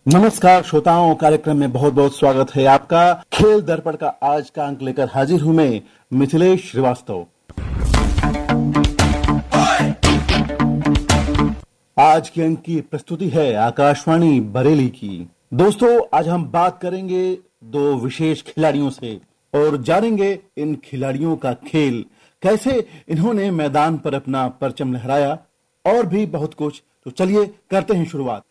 नमस्कार श्रोताओं, कार्यक्रम में बहुत बहुत स्वागत है आपका। खेल दर्पण का आज का अंक लेकर हाजिर हूं मैं, मिथिलेश श्रीवास्तव। आज के अंक की प्रस्तुति है आकाशवाणी बरेली की। दोस्तों, आज हम बात करेंगे दो विशेष खिलाड़ियों से और जानेंगे इन खिलाड़ियों का खेल, कैसे इन्होंने मैदान पर अपना परचम लहराया और भी बहुत कुछ। तो चलिए करते हैं शुरुआत।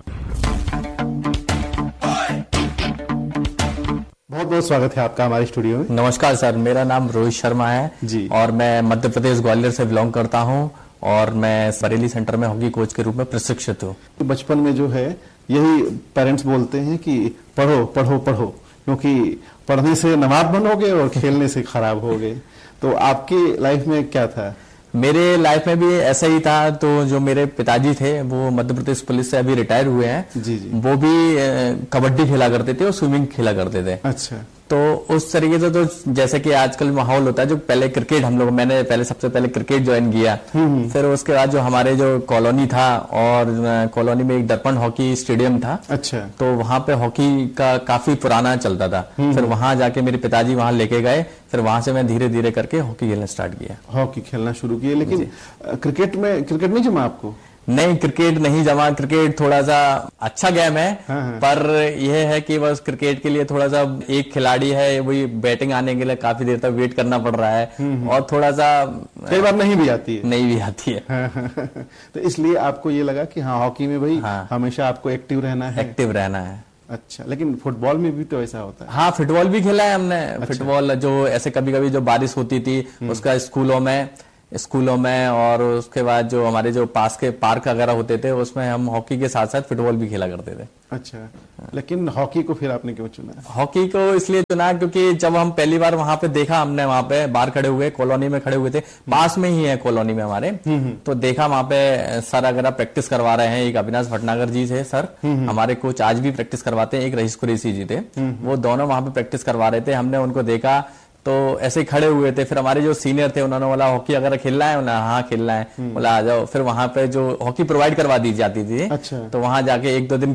बहुत बहुत स्वागत है आपका हमारे स्टूडियो में। नमस्कार सर, मेरा नाम रोहित शर्मा है जी और मैं मध्य प्रदेश ग्वालियर से बिलोंग करता हूं और मैं बरेली सेंटर में हॉकी कोच के रूप में प्रशिक्षित हूं। बचपन में जो है यही पेरेंट्स बोलते हैं कि पढ़ो पढ़ो पढ़ो, क्योंकि पढ़ने से नवाब बनोगे और खेलने से खराब होगे। तो आपकी लाइफ में क्या था? मेरे लाइफ में भी ऐसा ही था। तो जो मेरे पिताजी थे वो मध्य प्रदेश पुलिस से अभी रिटायर हुए हैं। जी जी। वो भी कबड्डी खेला करते थे और स्विमिंग खेला करते थे। अच्छा। तो उस तरीके से तो जैसे कि आजकल माहौल होता है, जो पहले क्रिकेट मैंने पहले सबसे पहले क्रिकेट ज्वाइन किया। फिर उसके बाद जो हमारे जो कॉलोनी था और कॉलोनी में एक दर्पण हॉकी स्टेडियम था। अच्छा। तो वहां पे हॉकी का काफी पुराना चलता था। फिर वहां जाके मेरे पिताजी वहां लेके गए, फिर वहां से मैं धीरे धीरे करके हॉकी खेलना स्टार्ट किया। हॉकी खेलना शुरू किया, लेकिन क्रिकेट नहीं जमा आपको? नहीं, क्रिकेट नहीं जमा। क्रिकेट थोड़ा सा अच्छा गेम है। हाँ। पर यह है कि बस क्रिकेट के लिए थोड़ा सा एक खिलाड़ी है, वही बैटिंग आने के लिए काफी देर तक वेट करना पड़ रहा है और थोड़ा सा कई बार नहीं भी आती है। हाँ। तो इसलिए आपको ये लगा कि हाँ, हॉकी में भाई हमेशा आपको एक्टिव रहना है। अच्छा, लेकिन फुटबॉल में भी तो ऐसा होता है? हाँ, फुटबॉल भी खेला है हमने। अच्छा। फुटबॉल जो ऐसे कभी कभी जो बारिश होती थी उसका स्कूलों में और उसके बाद जो हमारे जो पास के पार्क वगैरह होते थे उसमें हम हॉकी के साथ साथ फुटबॉल भी खेला करते थे। अच्छा, लेकिन हॉकी को फिर आपने क्यों चुना? हॉकी को इसलिए चुना क्योंकि जब हम पहली बार वहां पे देखा, हमने वहां पे बाहर खड़े हुए कॉलोनी में खड़े हुए थे, पास में ही है कॉलोनी में हमारे। तो देखा वहां पे सर वगैरह प्रैक्टिस करवा रहे हैं। एक अविनाश भटनागर जी थे सर, हमारे कोच आज भी प्रैक्टिस करवाते हैं। एक रईस कुरैशी जी थे, वो दोनों वहां पे प्रैक्टिस करवा रहे थे। हमने उनको देखा तो ऐसे खड़े हुए थे। फिर हमारे जो सीनियर थे उन्होंने बोला हॉकी अगर खेलना है ना? हाँ खेलना है। बोला आ जाओ। फिर वहां पे जो हॉकी प्रोवाइड करवा दी जाती थी। अच्छा। तो वहां जाके एक दो दिन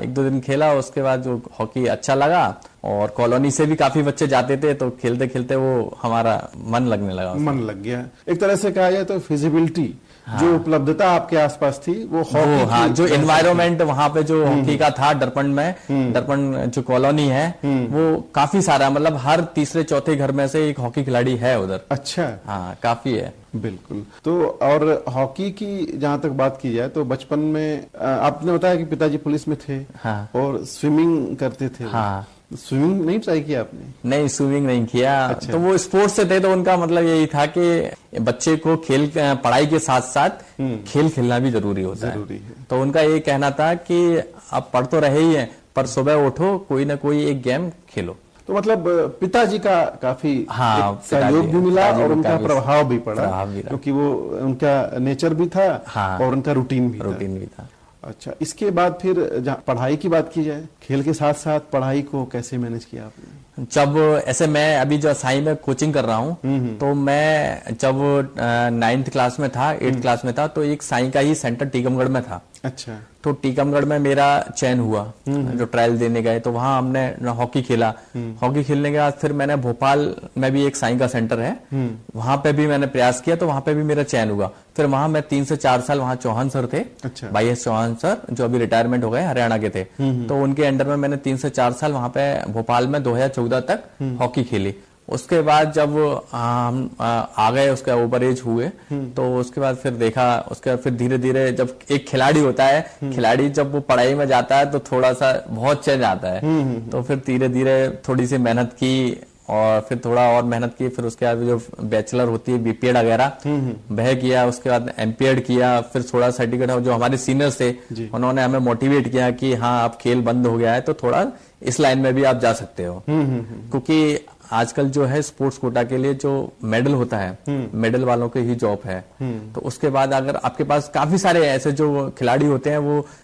खेला। उसके बाद जो हॉकी अच्छा लगा और कॉलोनी से भी काफी बच्चे जाते थे, तो खेलते खेलते वो हमारा मन लगने लगा। मन लग गया। एक तरह से कहा जाए तो फिजिबिलिटी, जो उपलब्धता आपके आसपास थी वो हॉकी, हाँ, जो एनवायरमेंट वहां पे जो हॉकी का था दर्पण में, दर्पण जो कॉलोनी है वो काफी सारा, मतलब हर तीसरे चौथे घर में से एक हॉकी खिलाड़ी है उधर। अच्छा। हाँ, काफी है। बिल्कुल। तो और हॉकी की जहां तक बात की जाए तो बचपन में आपने बताया कि पिताजी पुलिस में थे। हाँ। और स्विमिंग करते थे। हाँ। स्विमिंग नहीं ट्राई किया आपने? नहीं, स्विमिंग नहीं किया। अच्छा। तो वो स्पोर्ट्स से थे, तो उनका मतलब यही था कि बच्चे को पढ़ाई के साथ साथ खेल खेलना भी जरूरी होता है। तो उनका ये कहना था कि आप पढ़ तो रहे ही हैं, पर सुबह उठो, कोई ना कोई एक गेम खेलो। तो मतलब पिताजी का काफी सहयोग भी मिला और उनका प्रभाव भी पड़ा, क्योंकि वो उनका नेचर भी था और उनका रूटीन भी था। अच्छा, इसके बाद फिर पढ़ाई की बात की जाए, खेल के साथ साथ पढ़ाई को कैसे मैनेज किया आपने? जब ऐसे मैं अभी जो साई में कोचिंग कर रहा हूँ, तो मैं जब 9th क्लास में था, 8th क्लास में था, तो एक साई का ही सेंटर टीकमगढ़ में था। अच्छा। तो टीकमगढ़ में मेरा चयन हुआ, जो ट्रायल देने गए, तो वहां हमने हॉकी खेला। हॉकी खेलने के बाद फिर मैंने भोपाल में भी एक साई का सेंटर है, वहां पे भी मैंने प्रयास किया, तो वहां पे भी मेरा चयन हुआ। फिर वहां मैं 3 से 4 साल वहां चौहान सर थे। अच्छा। YS चौहान सर, जो अभी रिटायरमेंट हो गए, हरियाणा के थे। तो उनके अंडर में मैंने 3 से 4 साल वहां पे भोपाल में 2014 तक हॉकी खेली। उसके बाद जब हम आ गए, उसका ओवर एज हुए, तो उसके बाद फिर देखा, उसके बाद फिर धीरे धीरे जब एक खिलाड़ी होता है, खिलाड़ी जब वो पढ़ाई में जाता है तो थोड़ा सा बहुत चेंज आता है। तो फिर धीरे धीरे थोड़ी सी मेहनत की और फिर थोड़ा और मेहनत की। फिर उसके बाद जो बैचलर होती है बीपीएड वगैरह वह किया, उसके बाद एमपीएड किया। फिर थोड़ा सर्टिफिकेट, जो हमारे सीनियर्स थे उन्होंने हमें मोटिवेट किया कि हाँ अब खेल बंद हो गया है तो थोड़ा इस लाइन में भी आप जा सकते हो। क्योंकि आजकल जो है स्पोर्ट्स कोटा के लिए जो मेडल होता है, मेडल वालों के ही जॉब है। तो उसके बाद अगर आपके पास काफी सारे ऐसे जो खिलाड़ी होते हैं वो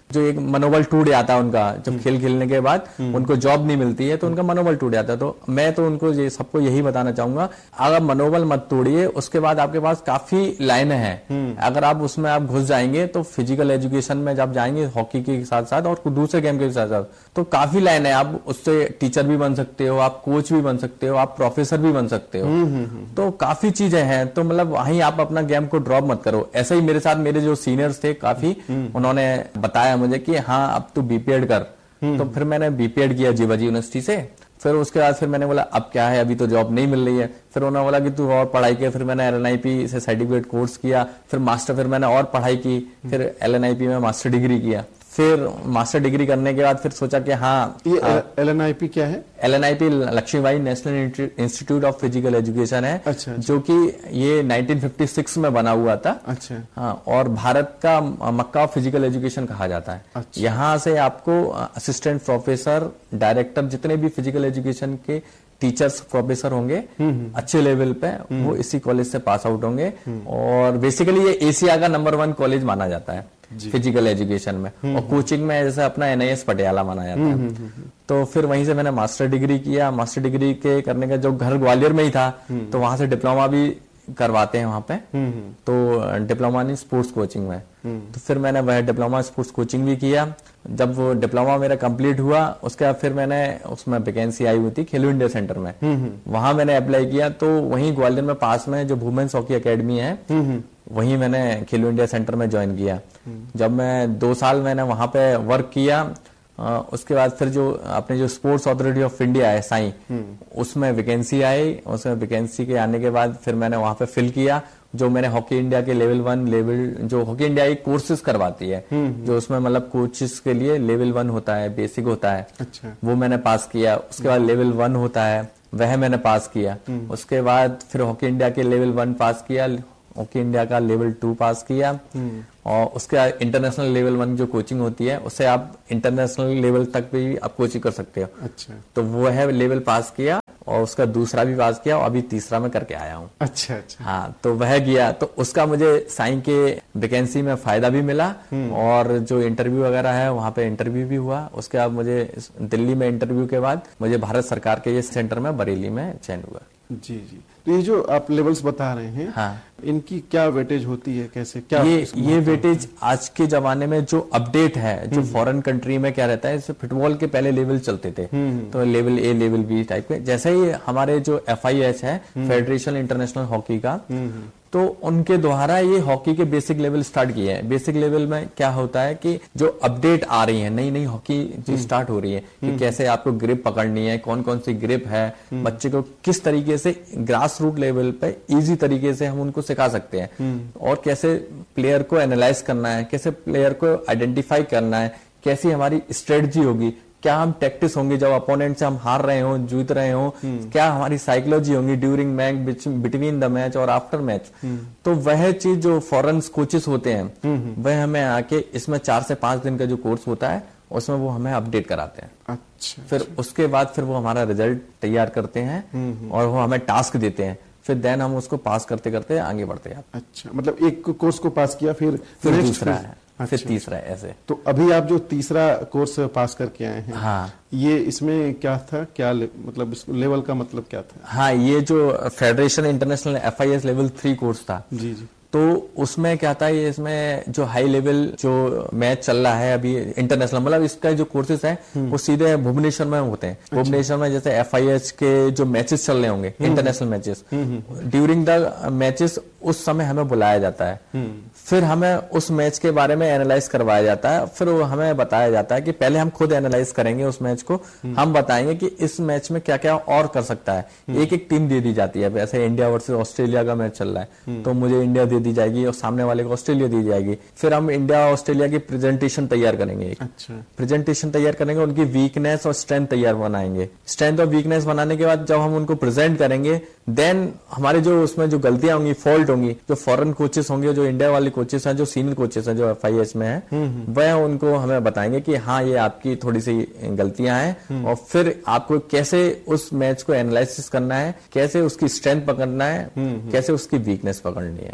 जो एक मनोबल टूट जाता है उनका, जब खेल खेलने के बाद उनको जॉब नहीं मिलती है तो उनका मनोबल टूट जाता है। तो मैं तो उनको ये सबको यही बताना चाहूंगा, अगर मनोबल मत तोड़िए, उसके बाद आपके पास काफी लाइनें हैं, अगर आप उसमें आप घुस जाएंगे तो फिजिकल एजुकेशन में जब जाएंगे हॉकी के साथ साथ और दूसरे गेम के साथ साथ, तो काफी लाइन है, आप उससे टीचर भी बन सकते हो, आप कोच भी बन सकते हो, आप प्रोफेसर भी बन सकते हो। तो काफी चीजें हैं, तो मतलब वहीं आप अपना गेम को ड्रॉप मत करो। ऐसे ही मेरे साथ मेरे जो सीनियर्स थे काफी, उन्होंने बताया मुझे कि हाँ अब तू बीपीएड कर। तो फिर मैंने बीपीएड किया जीवाजी यूनिवर्सिटी से। फिर उसके बाद फिर मैंने बोला अब क्या है, अभी तो जॉब नहीं मिल रही है। फिर उन्होंने बोला कि तू और पढ़ाई के, फिर मैंने एलएनआईपी से सर्टिफिकेट कोर्स किया, फिर मास्टर, फिर मैंने और पढ़ाई की, फिर एलएनआईपी में मास्टर डिग्री किया। फिर मास्टर डिग्री करने के बाद फिर सोचा कि हाँ, ये एलएनआईपी क्या है? एलएनआईपी Lakshmibai national institute of physical education है। अच्छा। जो कि ये 1956 में बना हुआ था। अच्छा। हाँ, और भारत का मक्का ऑफ फिजिकल एजुकेशन कहा जाता है। अच्छा। यहाँ से आपको असिस्टेंट प्रोफेसर, डायरेक्टर, जितने भी फिजिकल एजुकेशन के टीचर्स, प्रोफेसर होंगे अच्छे लेवल पे, वो इसी कॉलेज से पास आउट होंगे। और बेसिकली ये एशिया का नंबर 1 कॉलेज माना जाता है फिजिकल एजुकेशन में। और कोचिंग में जैसे अपना एनआईएस पटियाला माना जाता है। तो फिर वहीं से मैंने मास्टर डिग्री किया। मास्टर डिग्री के करने का जो घर ग्वालियर में ही था, तो वहां से डिप्लोमा भी करवाते हैं वहां पे। तो डिप्लोमा इन स्पोर्ट्स कोचिंग में, तो फिर मैंने वह डिप्लोमा स्पोर्ट्स कोचिंग भी किया। जब वो डिप्लोमा मेरा कंप्लीट हुआ, उसके बाद फिर मैंने उसमें वैकेंसी आई हुई थी खेलो इंडिया सेंटर में, वहां मैंने अप्लाई किया। तो वहीं ग्वालियर में पास में जो वुमेन्स हॉकी एकेडमी है, वहीं मैंने खेलो इंडिया सेंटर में ज्वाइन किया। जब मैं 2 साल मैंने वहां पे वर्क किया, उसके बाद फिर जो अपने जो स्पोर्ट्स अथॉरिटी ऑफ इंडिया है साई, उसमें वैकेंसी आई। उसमें वैकेंसी के आने के बाद फिर मैंने वहां पे फिल किया। जो मैंने हॉकी इंडिया के लेवल 1 जो हॉकी इंडिया एक कोर्सेज करवाती है, जो उसमें मतलब कोचेस के लिए लेवल 1 होता है, बेसिक होता है। अच्छा। वो मैंने पास किया। उसके बाद लेवल 1 होता है, वह मैंने पास किया। उसके बाद फिर हॉकी इंडिया के लेवल 1 पास किया, हॉकी इंडिया का लेवल 2 पास किया। और उसके बाद इंटरनेशनल लेवल 1 जो कोचिंग होती है, उससे आप इंटरनेशनल लेवल तक भी आप कोचिंग कर सकते हो। अच्छा। तो वो है लेवल पास किया, और उसका दूसरा भी पास किया, और अभी तीसरा में करके आया हूँ। अच्छा अच्छा। हाँ, तो वह गया, तो उसका मुझे साई के वैकेंसी में फायदा भी मिला। और जो इंटरव्यू वगैरह है वहां पे इंटरव्यू भी हुआ। उसके बाद मुझे दिल्ली में इंटरव्यू के बाद मुझे भारत सरकार के ये सेंटर में बरेली में चयन हुआ। जी जी। तो ये जो आप लेवल्स बता रहे हैं, हाँ, इनकी क्या वेटेज होती है, कैसे क्या? ये वेटेज आज के जमाने में जो अपडेट है, जो फॉरेन कंट्री में क्या रहता है, जैसे फुटबॉल के पहले लेवल चलते थे, तो level A, level B type के। जैसे ही हमारे जो FIH है, फेडरेशन इंटरनेशनल हॉकी का, तो उनके द्वारा ये हॉकी के बेसिक लेवल स्टार्ट किए हैं। बेसिक लेवल में क्या होता है कि जो अपडेट आ रही है, नई नई हॉकी जो स्टार्ट हो रही है, कि कैसे आपको ग्रिप पकड़नी है, कौन कौन सी ग्रिप है, बच्चे को किस तरीके से ग्रास रूट लेवल पे इजी तरीके से हम उनको सिखा सकते हैं, और कैसे प्लेयर को एनालाइज करना है, कैसे प्लेयर को आइडेंटिफाई करना है, कैसी हमारी स्ट्रेटजी होगी, क्या हम टैक्टिस होंगे जब अपोनेंट से हम हार रहे हो, जीत रहे हो, क्या हमारी साइकोलॉजी होंगी during match, between the match और आफ्टर मैच। तो वह चीज जो फॉरेन कोचेस होते हैं, वह हमें आके इसमें 4 से 5 दिन का जो कोर्स होता है, उसमें वो हमें अपडेट कराते हैं। अच्छा। फिर उसके बाद फिर वो हमारा रिजल्ट तैयार करते हैं, और वो हमें टास्क देते हैं। फिर देन हम उसको पास करते करते आगे बढ़ते हैं। अच्छा, मतलब एक कोर्स को पास किया, फिर दूसरा है, फिर तीसरा है, ऐसे। तो अभी आप जो तीसरा कोर्स पास करके आए हैं, हाँ, ये इसमें क्या था, क्या मतलब इस लेवल का मतलब क्या था? हाँ, ये जो federation international FIS level 3 course था। जी जी। तो उसमें क्या था, ये इसमें जो हाई लेवल जो मैच चल रहा है अभी इंटरनेशनल, मतलब इसका जो कोर्सेज है वो सीधे भुवनेश्वर में होते हैं। अच्छा। भुवनेश्वर में जैसे FIH के जो मैचेस चल रहे होंगे, international matches, during the matches उस समय हमें बुलाया जाता है। फिर हमें उस मैच के बारे में एनालाइज करवाया जाता है। फिर वो हमें बताया जाता है कि पहले हम खुद एनालाइज करेंगे उस मैच को, हम बताएंगे कि इस मैच में क्या क्या और कर सकता है। एक एक टीम दे दी जाती है, वैसे इंडिया वर्सेस ऑस्ट्रेलिया का मैच चल रहा है, तो मुझे इंडिया दे दी जाएगी और सामने वाले को ऑस्ट्रेलिया दी जाएगी। फिर हम इंडिया और ऑस्ट्रेलिया की प्रेजेंटेशन तैयार करेंगे। अच्छा। प्रेजेंटेशन तैयार करेंगे, उनकी वीकनेस और स्ट्रेंथ तैयार बनाएंगे। स्ट्रेंथ और वीकनेस बनाने के बाद जब हम उनको प्रेजेंट करेंगे, देन हमारे जो उसमें जो गलतियां होंगी, फॉल्ट होंगी, जो फॉरेन कोचेस होंगे, जो इंडिया वाले कोचेस हैं, जो सीनियर कोचेस हैं जो FIH में है, वह उनको हमें बताएंगे कि हाँ ये आपकी थोड़ी सी गलतियां हैं, और फिर आपको कैसे उस मैच को एनालिसिस करना है, कैसे उसकी स्ट्रेंथ पकड़ना है, कैसे उसकी वीकनेस पकड़नी है।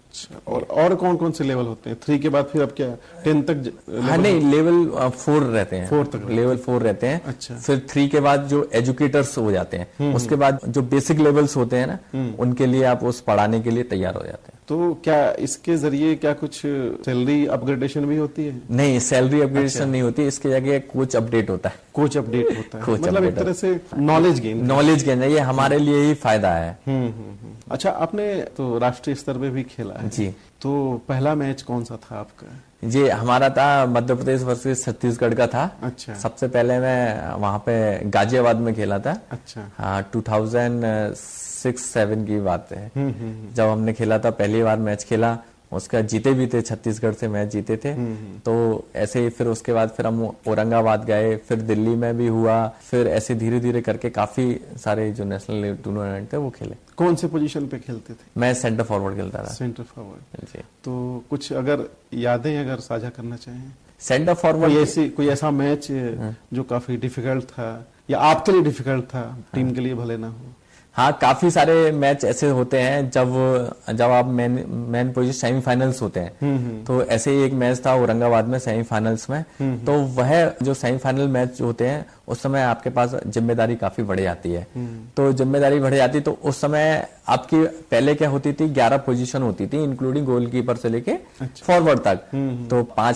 अच्छा, और कौन कौन से लेवल होते हैं? 3 के बाद फिर अब क्या 10 तक? हाँ नहीं, लेवल 4 रहते हैं, 4 तक लेवल 4 रहते हैं। अच्छा। फिर 3 के बाद जो एजुकेटर्स हो जाते हैं, उसके बाद जो बेसिक लेवल्स होते हैं ना, उनके लिए आप उस पढ़ाने के लिए तैयार हो जाते हैं। तो क्या इसके जरिए क्या कुछ सैलरी अपग्रेडेशन भी होती है? नहीं, सैलरी अपग्रेडेशन नहीं होती, इसके जगह कोच अपडेट होता है। कोच अपडेट होता है, कोच मतलब एक अपडेट तरह से नॉलेज गेन। ये हमारे लिए ही फायदा है। अच्छा, आपने तो राष्ट्रीय स्तर पे भी खेला है जी। तो पहला मैच कौन सा था आपका? जी, हमारा था मध्य प्रदेश वर्सेस छत्तीसगढ़ का था। अच्छा। सबसे पहले मैं वहां पे गाजियाबाद में खेला था। अच्छा। हाँ, 2006-07 की बात है, जब हमने खेला था, पहली बार मैच खेला। उसका जीते भी थे, छत्तीसगढ़ से मैच जीते थे। तो ऐसे ही फिर उसके बाद फिर हम औरंगाबाद गए, फिर दिल्ली में भी हुआ, फिर ऐसे धीरे धीरे करके काफी सारे जो नेशनल टूर्नामेंट थे वो खेले। कौन से पोजीशन पे खेलते थे? मैं सेंटर फॉरवर्ड खेलता था। Centre forward. जी। तो कुछ अगर यादें अगर साझा करना चाहें, सेंटर फॉरवर्ड कोई ऐसा मैच जो काफी डिफिकल्ट था या आपके लिए डिफिकल्ट था, टीम के लिए भले ना हो? हाँ, काफी सारे मैच ऐसे होते हैं जब आप मेन पोजीशन सेमीफाइनल्स होते हैं। तो ऐसे ही एक मैच था औरंगाबाद में सेमीफाइनल्स में। तो वह जो सेमीफाइनल मैच होते हैं उस समय आपके पास जिम्मेदारी काफी बढ़ जाती है। तो जिम्मेदारी बढ़ जाती, तो उस समय आपकी पहले क्या होती थी, 11 पोजीशन होती थी, इंक्लूडिंग गोलकीपर से लेके फॉरवर्ड तक। तो 5